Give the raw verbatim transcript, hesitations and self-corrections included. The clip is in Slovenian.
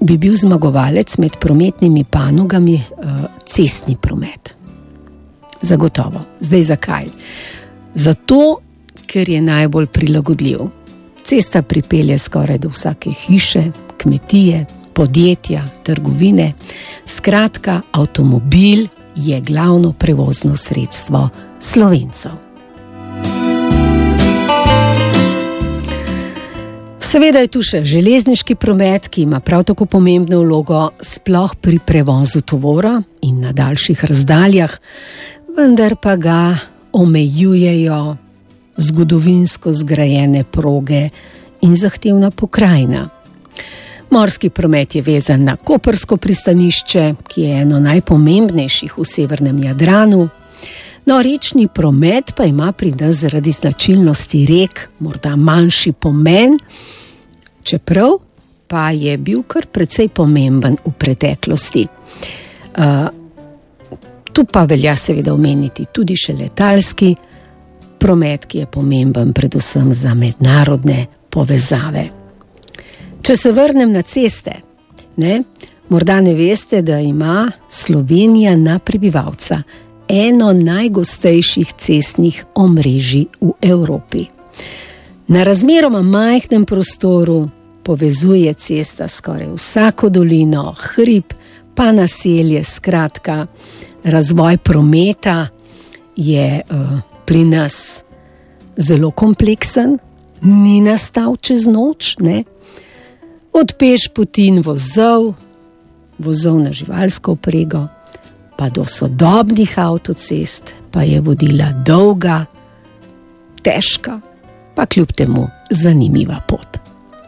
bi bil zmagovalec med prometnimi panogami uh, cestni promet. Zagotovo. Zdaj zakaj? Zato, ker je najbolj prilagodljiv. Cesta pripelje skoraj do vsake hiše, kmetije, podjetja, trgovine. Skratka, avtomobil je glavno prevozno sredstvo Slovencev. Seveda je tu še železniški promet, ki ima prav tako pomembno vlogo, sploh pri prevozu tovora in na daljših razdaljah, vendar pa ga omejujejo zgodovinsko zgrajene proge in zahtevna pokrajina. Morski promet je vezan na koprsko pristanišče, ki je eno najpomembnejših v severnem Jadranu. No, rečni promet pa ima pri nas zaradi značilnosti rek morda manjši pomen, čeprav pa je bil kar precej pomemben v preteklosti. Uh, tu pa velja seveda omeniti tudi še letalski promet, ki je pomemben predvsem za mednarodne povezave. Če se vrnem na ceste, ne, morda ne veste, da ima Slovenija na prebivalca eno najgostejših cestnih omrežij v Evropi. Na razmeroma majhnem prostoru povezuje cesta skoraj vsako dolino, hrib, pa naselje, skratka, razvoj prometa je uh, pri nas zelo kompleksen, ni nastal čez noč, ne? Od peš poti in vozov, vozov na živalsko vprego, pa do sodobnih avtocest pa je vodila dolga, težka, pa kljub temu zanimiva pot.